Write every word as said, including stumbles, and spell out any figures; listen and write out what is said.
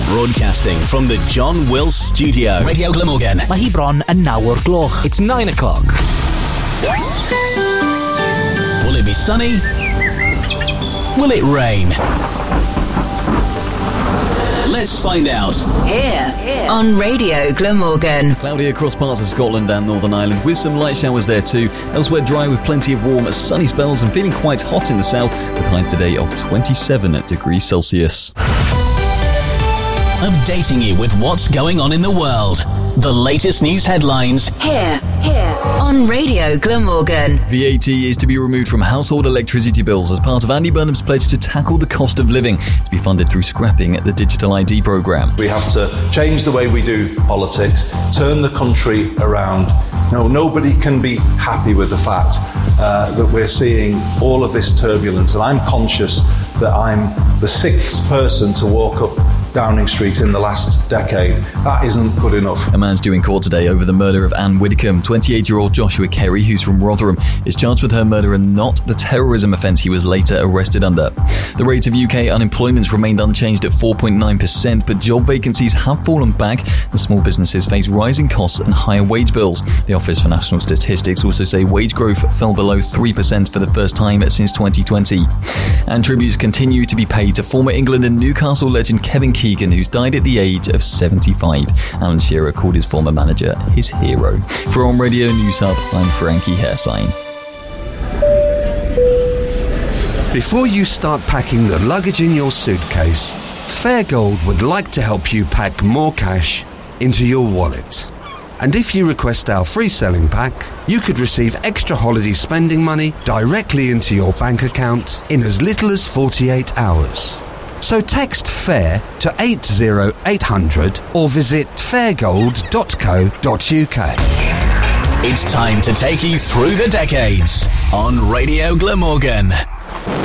Broadcasting from the John Wills Studio. Radio Glamorgan. Mae hi bron yn naw o'r gloch. It's nine o'clock. Will it be sunny? Will it rain? Let's find out. Here, here on Radio Glamorgan. Cloudy across parts of Scotland and Northern Ireland, with some light showers there too. Elsewhere dry with plenty of warm, sunny spells and feeling quite hot in the south, with highs today of twenty-seven degrees Celsius. Updating you with what's going on in the world. The latest news headlines. Here, here on Radio Glamorgan. V A T is to be removed from household electricity bills as part of Andy Burnham's pledge to tackle the cost of living, to be funded through scrapping the Digital I D programme. We have to change the way we do politics, turn the country around. No, nobody can be happy with the fact uh, that we're seeing all of this turbulence, and I'm conscious that I'm the sixth person to walk up Downing Street in the last decade. That isn't good enough. A man's due in court today over the murder of Anne Widdecombe. twenty-eight-year-old Joshua Kerry, who's from Rotherham, is charged with her murder and not the terrorism offence he was later arrested under. The rate of U K unemployment remained unchanged at four point nine percent, but job vacancies have fallen back and small businesses face rising costs and higher wage bills. The Office for National Statistics also say wage growth fell below three percent for the first time since twenty twenty. And tributes continue to be paid to former England and Newcastle legend Kevin Keegan, who's died at the age of seventy-five. Alan Shearer called his former manager his hero. For On Radio News Hub, I'm Frankie Hairsign. Before you start packing the luggage in your suitcase, Fairgold would like to help you pack more cash into your wallet. And if you request our free selling pack, you could receive extra holiday spending money directly into your bank account in as little as forty-eight hours. So text FAIR to eight zero eight hundred or visit fairgold dot co dot uk. It's time to take you through the decades on Radio Glamorgan.